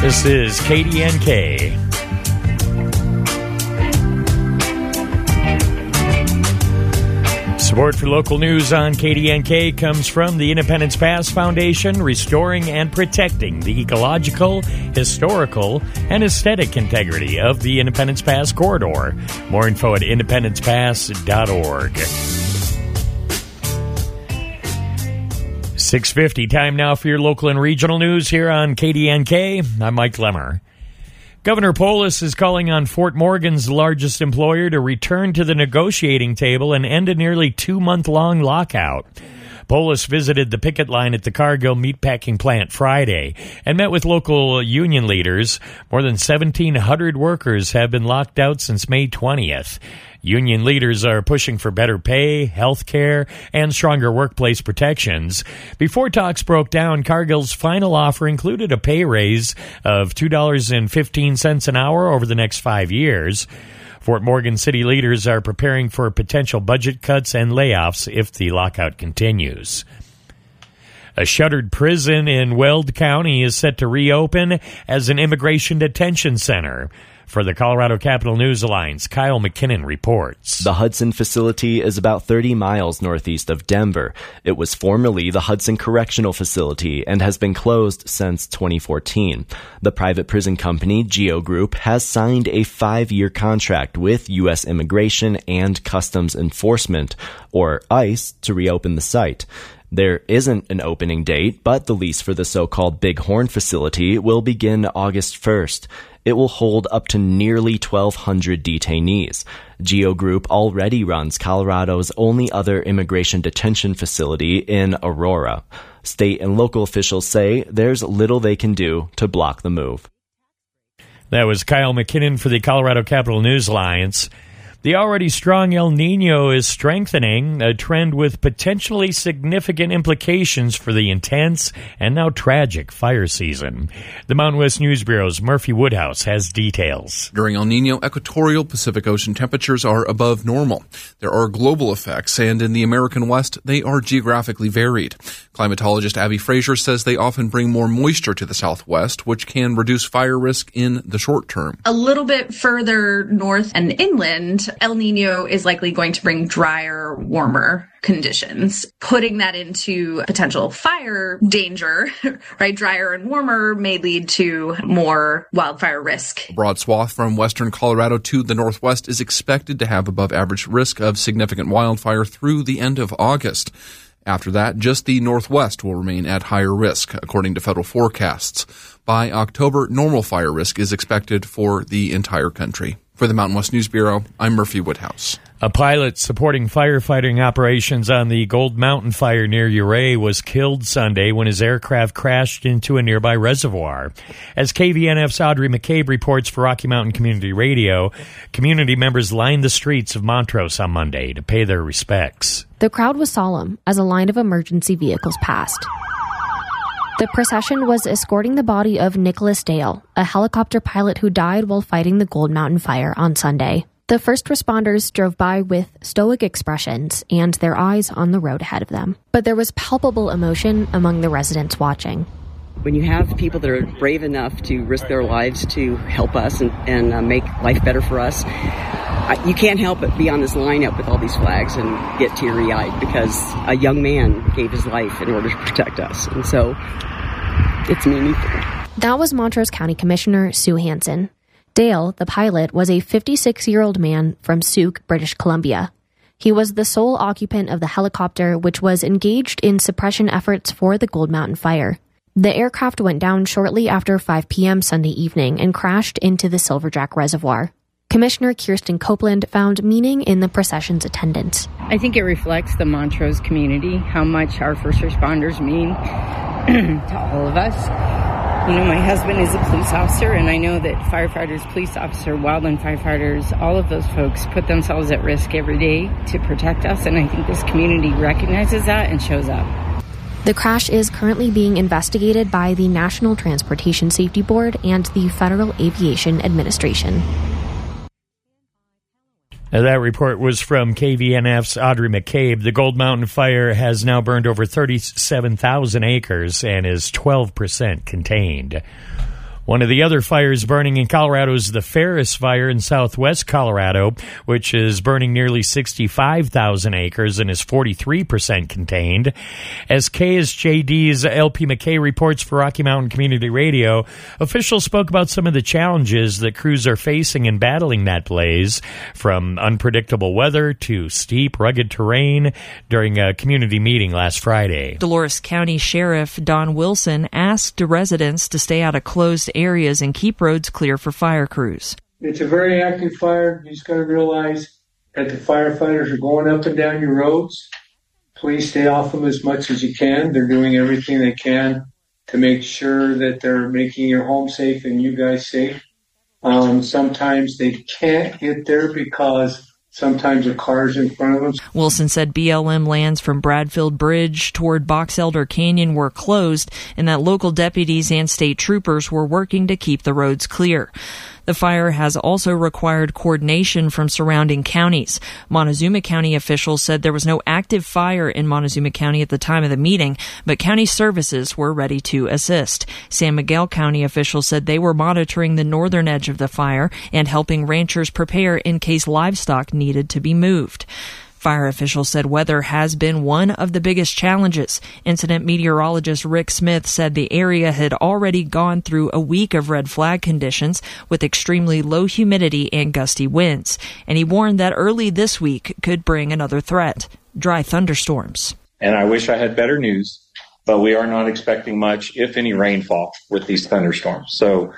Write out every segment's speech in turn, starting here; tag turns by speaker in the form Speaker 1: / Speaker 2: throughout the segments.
Speaker 1: This is KDNK. Support for local news on KDNK comes from the Independence Pass Foundation, restoring and protecting the ecological, historical, and aesthetic integrity of the Independence Pass corridor. More info at independencepass.org. 6:50, time now for your local and regional news here on KDNK. I'm Mike Lemmer. Governor Polis is calling on Fort Morgan's largest employer to return to the negotiating table and end a nearly 2-month-long lockout. Polis visited the picket line at the Cargill meatpacking plant Friday and met with local union leaders. More than 1,700 workers have been locked out since May 20th. Union leaders are pushing for better pay, health care, and stronger workplace protections. Before talks broke down, Cargill's final offer included a pay raise of $2.15 an hour over the next 5 years. Fort Morgan city leaders are preparing for potential budget cuts and layoffs if the lockout continues. A shuttered prison in Weld County is set to reopen as an immigration detention center. For the Colorado Capital News Alliance, Kyle McKinnon reports.
Speaker 2: The Hudson facility is about 30 miles northeast of Denver. It was formerly the Hudson Correctional Facility and has been closed since 2014. The private prison company, Geo Group, has signed a 5-year contract with U.S. Immigration and Customs Enforcement, or ICE, to reopen the site. There isn't an opening date, but the lease for the so-called Big Horn facility will begin August 1st. It will hold up to nearly 1,200 detainees. Geo Group already runs Colorado's only other immigration detention facility in Aurora. State and local officials say there's little they can do to block the move.
Speaker 1: That was Kyle McKinnon for the Colorado Capital News Alliance. The already strong El Niño is strengthening, a trend with potentially significant implications for the intense and now tragic fire season. The Mountain West News Bureau's Murphy Woodhouse has details.
Speaker 3: During El Niño, equatorial Pacific Ocean temperatures are above normal. There are global effects, and in the American West, they are geographically varied. Climatologist Abby Frazier says they often bring more moisture to the Southwest, which can reduce fire risk in the short term.
Speaker 4: A little bit further north and inland, El Niño is likely going to bring drier, warmer conditions, putting that into potential fire danger, right? Drier and warmer may lead to more wildfire risk.
Speaker 3: A broad swath from western Colorado to the northwest is expected to have above average risk of significant wildfire through the end of August. After that, just the northwest will remain at higher risk, according to federal forecasts. By October, normal fire risk is expected for the entire country. For the Mountain West News Bureau, I'm Murphy Woodhouse.
Speaker 1: A pilot supporting firefighting operations on the Gold Mountain fire near Ouray was killed Sunday when his aircraft crashed into a nearby reservoir. As KVNF's Audrey McCabe reports for Rocky Mountain Community Radio, community members lined the streets of Montrose on Monday to pay their respects.
Speaker 5: The crowd was solemn as a line of emergency vehicles passed. The procession was escorting the body of Nicholas Dale, a helicopter pilot who died while fighting the Gold Mountain fire on Sunday. The first responders drove by with stoic expressions and their eyes on the road ahead of them. But there was palpable emotion among the residents watching.
Speaker 6: When you have people that are brave enough to risk their lives to help us and make life better for us, you can't help but be on this lineup with all these flags and get teary-eyed because a young man gave his life in order to protect us. And so it's meaningful.
Speaker 5: That was Montrose County Commissioner Sue Hansen. Dale, the pilot, was a 56-year-old man from Souk, British Columbia. He was the sole occupant of the helicopter, which was engaged in suppression efforts for the Gold Mountain fire. The aircraft went down shortly after 5 p.m. Sunday evening and crashed into the Silverjack Reservoir. Commissioner Kirsten Copeland found meaning in the procession's attendance.
Speaker 7: I think it reflects the Montrose community, how much our first responders mean to all of us. You know, my husband is a police officer, and I know that firefighters, police officer, wildland firefighters, all of those folks put themselves at risk every day to protect us, and I think this community recognizes that and shows up.
Speaker 5: The crash is currently being investigated by the National Transportation Safety Board and the Federal Aviation Administration.
Speaker 1: That report was from KVNF's Audrey McCabe. The Gold Mountain fire has now burned over 37,000 acres and is 12% contained. One of the other fires burning in Colorado is the Ferris Fire in southwest Colorado, which is burning nearly 65,000 acres and is 43% contained. As KSJD's LP McKay reports for Rocky Mountain Community Radio, officials spoke about some of the challenges that crews are facing in battling that blaze, from unpredictable weather to steep, rugged terrain, during a community meeting last Friday.
Speaker 8: Dolores County Sheriff Don Wilson asked residents to stay out of closed areas and keep roads clear for fire crews.
Speaker 9: It's a very active fire. You just got to realize that the firefighters are going up and down your roads. Please stay off them as much as you can. They're doing everything they can to make sure that they're making your home safe and you guys safe. Sometimes they can't get there because sometimes the car's in front of them.
Speaker 8: Wilson said BLM lands from Bradfield Bridge toward Box Elder Canyon were closed and that local deputies and state troopers were working to keep the roads clear. The fire has also required coordination from surrounding counties. Montezuma County officials said there was no active fire in Montezuma County at the time of the meeting, but county services were ready to assist. San Miguel County officials said they were monitoring the northern edge of the fire and helping ranchers prepare in case livestock needed to be moved. Fire officials said weather has been one of the biggest challenges. Incident meteorologist Rick Smith said the area had already gone through a week of red flag conditions with extremely low humidity and gusty winds, and he warned that early this week could bring another threat: dry thunderstorms.
Speaker 10: And I wish I had better news, but we are not expecting much, if any, rainfall with these thunderstorms. So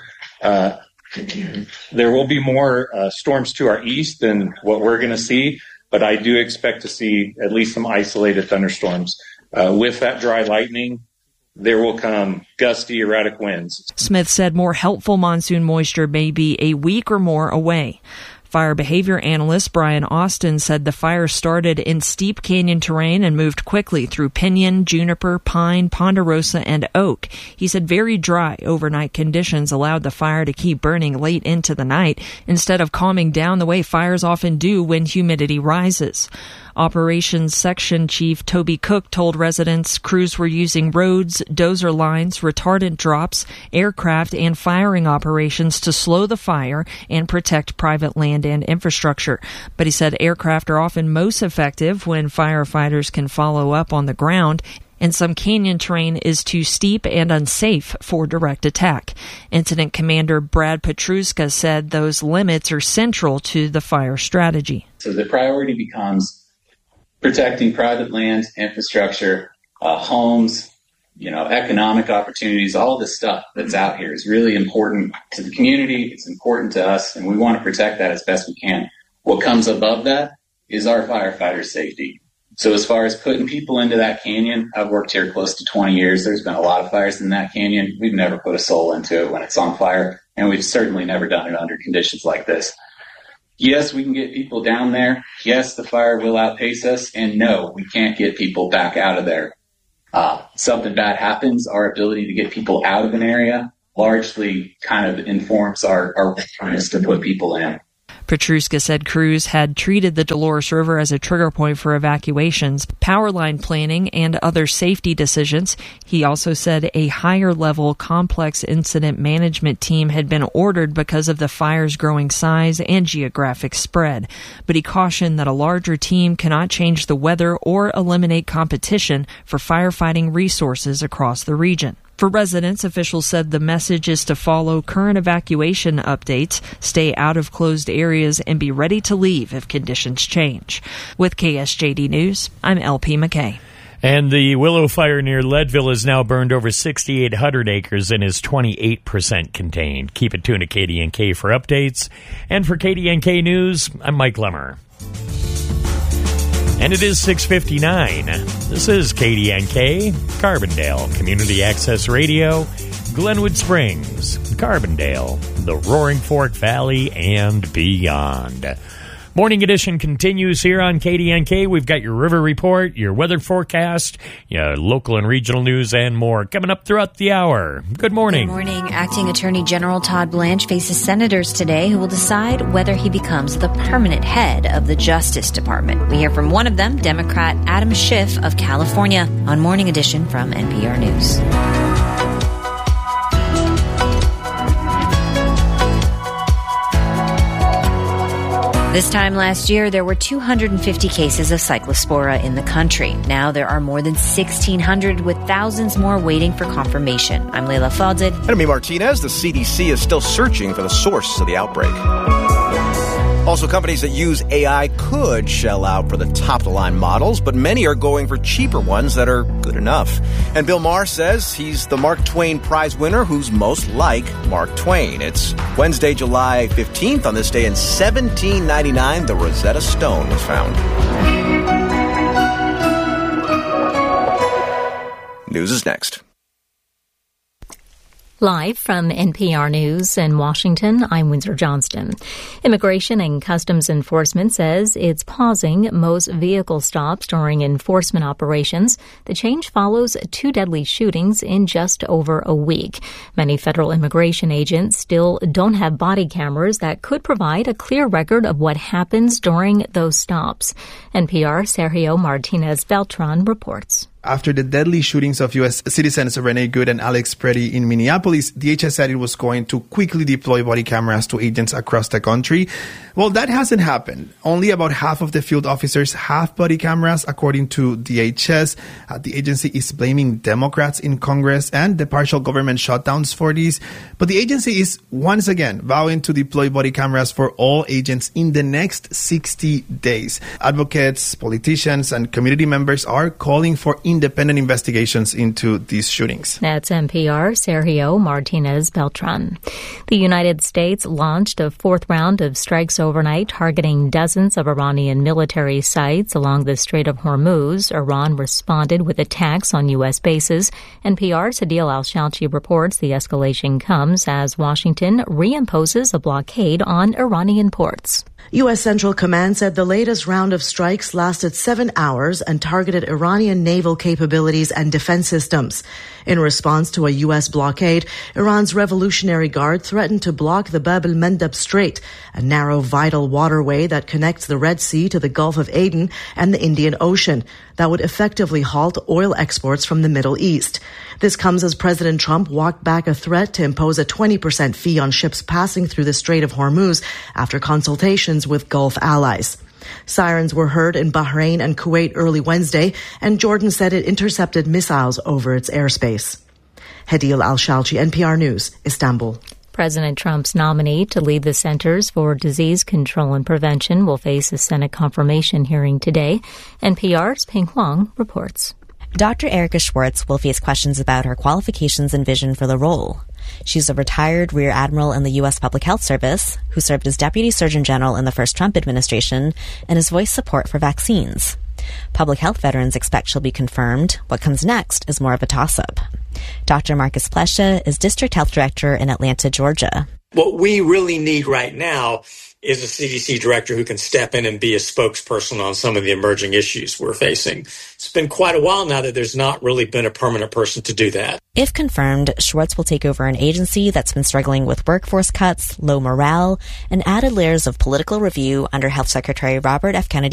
Speaker 10: there will be more storms to our east than what we're going to see. But I do expect to see at least some isolated thunderstorms. With that dry lightning, there will come gusty, erratic winds.
Speaker 8: Smith said more helpful monsoon moisture may be a week or more away. Fire behavior analyst Brian Austin said the fire started in steep canyon terrain and moved quickly through pinyon, juniper, pine, ponderosa, and oak. He said very dry overnight conditions allowed the fire to keep burning late into the night instead of calming down the way fires often do when humidity rises. Operations Section Chief Toby Cook told residents crews were using roads, dozer lines, retardant drops, aircraft, and firing operations to slow the fire and protect private land and infrastructure. But he said aircraft are often most effective when firefighters can follow up on the ground, and some canyon terrain is too steep and unsafe for direct attack. Incident Commander Brad Petruska said those limits are central to the fire strategy.
Speaker 11: So the priority becomes protecting private land, infrastructure, homes, economic opportunities. All this stuff that's out here is really important to the community. It's important to us, and we want to protect that as best we can. What comes above that is our firefighters' safety. So as far as putting people into that canyon, I've worked here close to 20 years. There's been a lot of fires in that canyon. We've never put a soul into it when it's on fire, and we've certainly never done it under conditions like this. Yes, we can get people down there. Yes, the fire will outpace us. And no, we can't get people back out of there. Something bad happens, our ability to get people out of an area largely kind of informs our willingness to put people in.
Speaker 8: Petruska said crews had treated the Dolores River as a trigger point for evacuations, power line planning, and other safety decisions. He also said a higher-level complex incident management team had been ordered because of the fire's growing size and geographic spread. But he cautioned that a larger team cannot change the weather or eliminate competition for firefighting resources across the region. For residents, officials said the message is to follow current evacuation updates, stay out of closed areas, and be ready to leave if conditions change. With KSJD News, I'm LP McKay.
Speaker 1: And the Willow Fire near Leadville has now burned over 6,800 acres and is 28% contained. Keep it tuned to KDNK for updates. And for KDNK News, I'm Mike Lemmer. And it is 6:59. This is KDNK, Carbondale Community Access Radio, Glenwood Springs, Carbondale, the Roaring Fork Valley, and beyond. Morning edition continues here on KDNK. We've got your river report, your weather forecast, your local and regional news, and more coming up throughout the hour. Good morning.
Speaker 12: Good morning. Acting Attorney General Todd Blanche faces senators today who will decide whether he becomes the permanent head of the Justice Department. We hear from one of them, Democrat Adam Schiff of California, on Morning Edition from NPR News. This time last year, there were 250 cases of cyclospora in the country. Now there are more than 1,600, with thousands more waiting for confirmation. I'm Leila Fadil.
Speaker 13: And I'm Martinez. The CDC is still searching for the source of the outbreak. Also, companies that use AI could shell out for the top-of-the-line models, but many are going for cheaper ones that are good enough. And Bill Maher says he's the Mark Twain Prize winner who's most like Mark Twain. It's Wednesday, July 15th. On this day in 1799, the Rosetta Stone was found. News is next.
Speaker 14: Live from NPR News in Washington, I'm Windsor Johnston. Immigration and Customs Enforcement says it's pausing most vehicle stops during enforcement operations. The change follows 2 deadly shootings in just over a week. Many federal immigration agents still don't have body cameras that could provide a clear record of what happens during those stops. NPR's Sergio Martinez Beltran reports.
Speaker 15: After the deadly shootings of U.S. citizens Rene Good and Alex Preddy in Minneapolis, DHS said it was going to quickly deploy body cameras to agents across the country. Well, that hasn't happened. Only about half of the field officers have body cameras, according to DHS. The agency is blaming Democrats in Congress and the partial government shutdowns for these. But the agency is once again vowing to deploy body cameras for all agents in the next 60 days. Advocates, politicians, and community members are calling for independent investigations into these shootings.
Speaker 14: That's NPR Sergio Martinez Beltran. The United States launched a 4th round of strikes overnight targeting dozens of Iranian military sites along the Strait of Hormuz. Iran responded with attacks on U.S. bases. NPR's Adil Al-Shalchi reports the escalation comes as Washington reimposes a blockade on Iranian ports.
Speaker 16: U.S. Central Command said the latest round of strikes lasted 7 hours and targeted Iranian naval capabilities and defense systems. In response to a U.S. blockade, Iran's Revolutionary Guard threatened to block the Bab el-Mandeb Strait, a narrow vital waterway that connects the Red Sea to the Gulf of Aden and the Indian Ocean, that would effectively halt oil exports from the Middle East. This comes as President Trump walked back a threat to impose a 20% fee on ships passing through the Strait of Hormuz after consultations with Gulf allies. Sirens were heard in Bahrain and Kuwait early Wednesday, and Jordan said it intercepted missiles over its airspace. Hadil Al-Shalchi, NPR News, Istanbul.
Speaker 14: President Trump's nominee to lead the Centers for Disease Control and Prevention will face a Senate confirmation hearing today. NPR's Ping Huang reports.
Speaker 17: Dr. Erica Schwartz will face questions about her qualifications and vision for the role. She's a retired Rear Admiral in the U.S. Public Health Service who served as Deputy Surgeon General in the first Trump administration and has voiced support for vaccines. Public health veterans expect she'll be confirmed. What comes next is more of a toss-up. Dr. Marcus Plescia is District Health Director in Atlanta, Georgia.
Speaker 18: What we really need right now is a CDC director who can step in and be a spokesperson on some of the emerging issues we're facing. It's been quite a while now that there's not really been a permanent person to do that.
Speaker 17: If confirmed, Schwartz will take over an agency that's been struggling with workforce cuts, low morale, and added layers of political review under Health Secretary Robert F. Kennedy